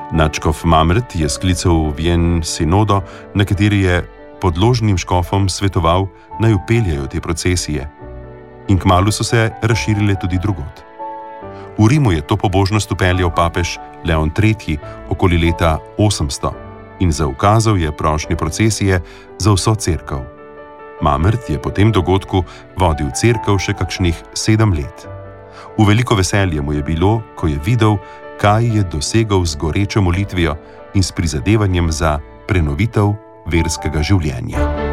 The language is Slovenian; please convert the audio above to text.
Nadškof Mamrt je sklical Vien sinodo, na kateri je podložnim škofom svetoval, naj upeljajo te procesije. In kmalu so se razširile tudi drugod. V Rimu je to pobožnost upeljal papež Leon III. Okoli leta 800 in zaukazal je prošnje procesije za vso cerkev. Mamrt je po tem dogodku vodil cerkev še kakšnih 7 let. V veliko veselje mu je bilo, ko je videl, kaj je dosegel z gorečo molitvijo in s prizadevanjem za prenovitev verskega življenja.